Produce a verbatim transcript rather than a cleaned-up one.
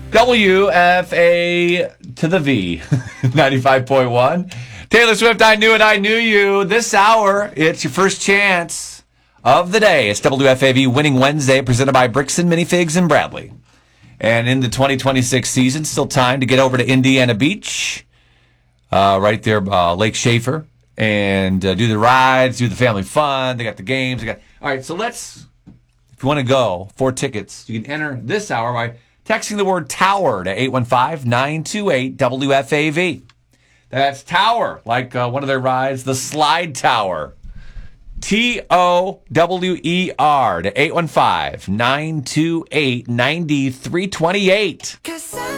W F A to the V, ninety-five point one. Taylor Swift, I Knew It, I Knew You. This hour, it's your first chance of the day. It's W F A V Winning Wednesday, presented by Brixton Minifigs in Bradley. And in the twenty twenty-six season, still time to get over to Indiana Beach, uh, right there, uh, Lake Schaefer, and uh, do the rides, do the family fun. They got the games. They got all right. So let's, if you want to go, four tickets. You can enter this hour by texting the word Tower to eight one five, nine two eight, W F A V. That's Tower, like uh, one of their rides, the Slide Tower. T O W E R to eight one five, nine two eight, nine three two eight.